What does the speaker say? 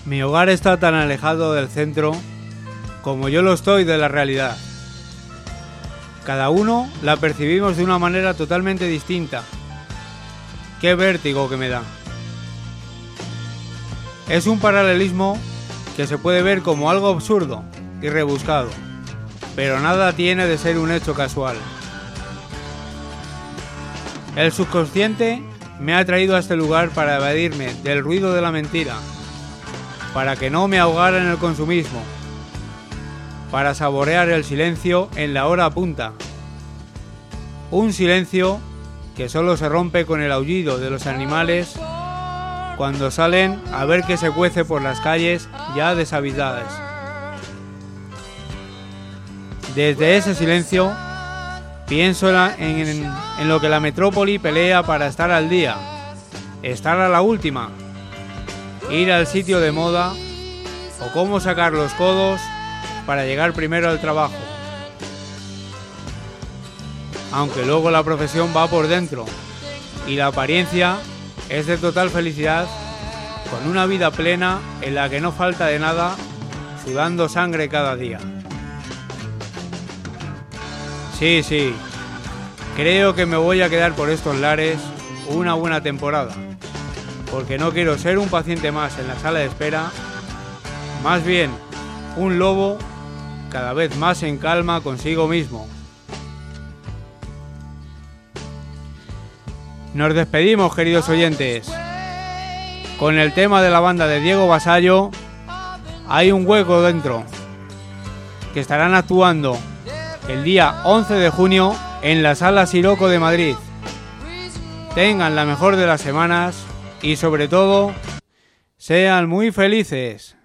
Mi hogar está tan alejado del centro como yo lo estoy de la realidad. Cada uno la percibimos de una manera totalmente distinta. ¡Qué vértigo que me da! Es un paralelismo que se puede ver como algo absurdo y rebuscado, pero nada tiene de ser un hecho casual. El subconsciente me ha traído a este lugar para evadirme del ruido de la mentira, para que no me ahogara en el consumismo, para saborear el silencio en la hora punta. Un silencio que solo se rompe con el aullido de los animales cuando salen a ver qué se cuece por las calles ya deshabitadas. Desde ese silencio pienso en lo que la metrópoli pelea para estar al día, estar a la última, ir al sitio de moda o cómo sacar los codos para llegar primero al trabajo. Aunque luego la profesión va por dentro y la apariencia es de total felicidad, con una vida plena en la que no falta de nada, sudando sangre cada día. Sí, creo que me voy a quedar por estos lares una buena temporada, porque no quiero ser un paciente más en la sala de espera, más bien un lobo cada vez más en calma consigo mismo. Nos despedimos, queridos oyentes, con el tema de la banda de Diego Vasallo, Hay un hueco dentro, que estarán actuando el día 11 de junio en la Sala Siroco de Madrid. Tengan la mejor de las semanas y sobre todo, sean muy felices.